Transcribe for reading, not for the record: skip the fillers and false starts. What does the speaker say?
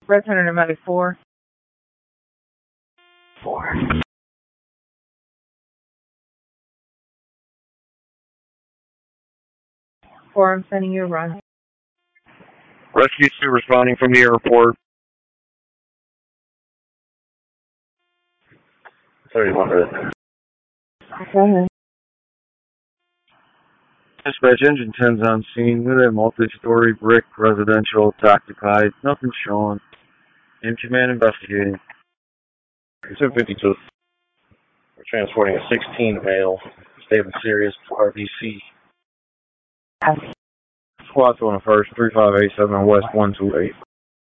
Red Center number 4. 4. 4, I'm sending you a run. Rescue 2 responding from the airport. 31. Go ahead. Dispatch engine 10's on scene with a multi-story brick residential occupied. Nothing showing. In command investigating. 252. We're transporting a 16 male. Stable serious RBC. Squad 1 first, 3587 West 128.